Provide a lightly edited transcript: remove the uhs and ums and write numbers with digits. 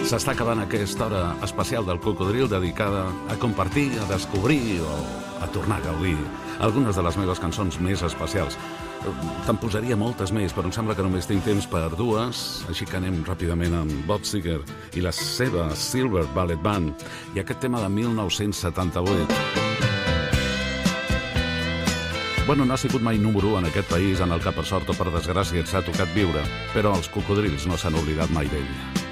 S'està acabant aquesta hora especial del Cocodril dedicada a compartir, a descobrir o a tornar a gaudir algunes de les meves cançons més especials. Te'n posaria moltes més, però em sembla que només tinc temps per dues, així que anem ràpidament amb Bob Seger i la seva Silver Ballet Band i aquest tema de 1978. Bueno, no ha sigut mai número 1 en aquest país en el que per sort o per desgràcia ens ha tocat viure, però els cocodrils no s'han oblidat mai d'ell.